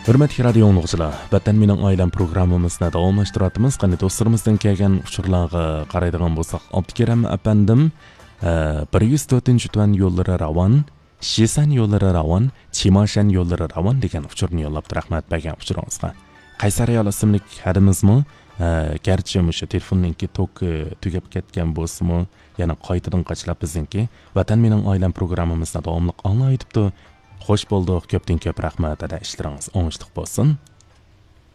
Hürmetli radio dinləyicilər, Vatan Mening Ailəm proqramımızda davamlaşdırıyatımız. Qani dostlarımızdan kelgan uçurlarga qaraydigan bolsaq, Abdukeram apandim 104-cü tuvan yo'llari ravon, Shisan yo'llari ravon, Chimashan yo'llari ravon degan uçurni yo'llab rahmat bergan uchuringizga. Qaysariya ismlik hadimizmi? Garchi o'sha telefonninki tok tugab ketgan bo'lsa-mu, yana qaytadan qachlab bizniki Vatan Mening Ailəm proqramımızda davomli anglaytibdi. Xoş bulduk, köpten köp rahmat ada işleriniz oңuштук болсын.